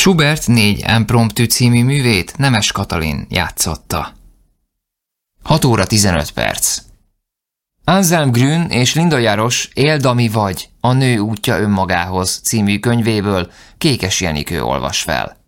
Schubert 4 Impromptu című művét Nemes Katalin játszotta. 6 óra 15 perc. Anselm Grün és Linda Jarosz Éld, ami vagy, a nő útja önmagához című könyvéből Kékes Jenikő olvas fel.